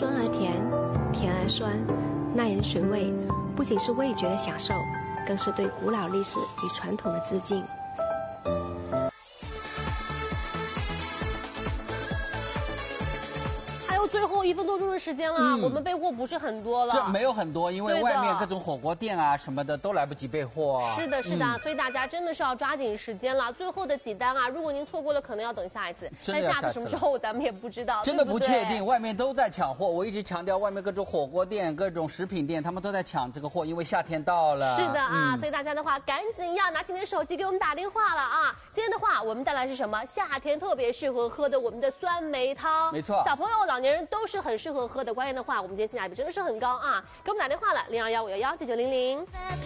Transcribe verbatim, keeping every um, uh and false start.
酸而甜，甜而酸，耐人寻味，不仅是味觉的享受，更是对古老历史与传统的致敬。 最后一分多钟的时间了，嗯、我们备货不是很多了。 这没有很多，因为外面各种火锅店啊什么的都来不及备货。 是的，是的，嗯、所以大家真的是要抓紧时间了。最后的几单啊，如果您错过了，可能要等下一次。但下次什么时候咱们也不知道， 真的不确定。 对对外面都在抢货，我一直强调，外面各种火锅店、各种食品店，他们都在抢这个货，因为夏天到了。 是的啊，嗯、所以大家的话，赶紧要拿起你的手机给我们打电话了啊！今天的话，我们带来是什么？夏天特别适合喝的我们的酸梅汤。 没错， 小朋友、老年人都是很适合喝的。关键的话，我们今天性价比真的是很高啊！给我们打电话了，零二幺五幺幺九九零零。